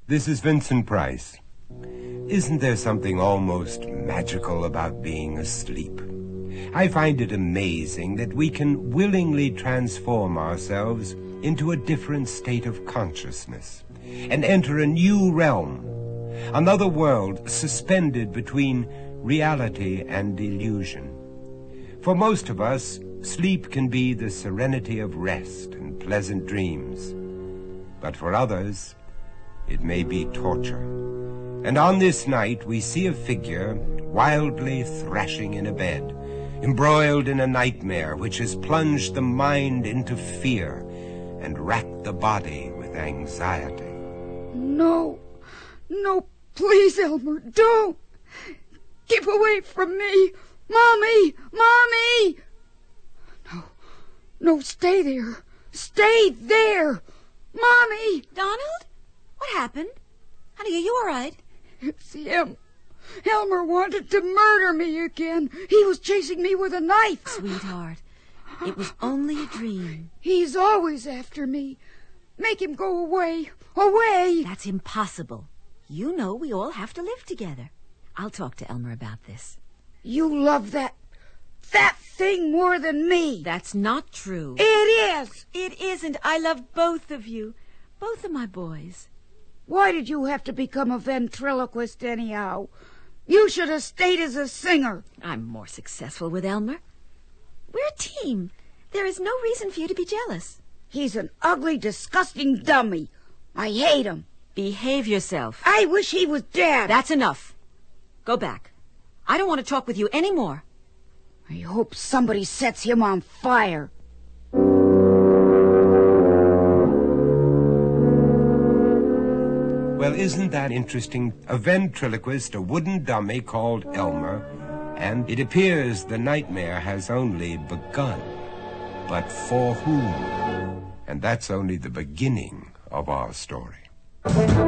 This is Vincent Price. Isn't there something almost magical about being asleep? I find it amazing that we can willingly transform ourselves into a different state of consciousness and enter a new realm, another world suspended between reality and illusion. For most of us, sleep can be the serenity of rest and pleasant dreams. But for others, it may be torture. And on this night, we see a figure wildly thrashing in a bed, embroiled in a nightmare which has plunged the mind into fear and racked the body with anxiety. No, please, Elmer, don't. Keep away from me. Mommy! No, stay there. Stay there. Mommy! Donald? What happened? Honey, are you all right? It's him. Elmer wanted to murder me again. He was chasing me with a knife. Sweetheart, it was only a dream. He's always after me. Make him go away. Away! That's impossible. You know we all have to live together. I'll talk to Elmer about this. You love that thing more than me. That's not true. It is. It isn't. I love both of you. Both of my boys. Why did you have to become a ventriloquist anyhow? You should have stayed as a singer. I'm more successful with Elmer. We're a team. There is no reason for you to be jealous. He's an ugly, disgusting dummy. I hate him. Behave yourself. I wish he was dead. That's enough. Go back. I don't want to talk with you anymore. I hope somebody sets him on fire. Well, isn't that interesting? A ventriloquist, a wooden dummy called Elmer, and it appears the nightmare has only begun. But for whom? And that's only the beginning of our story.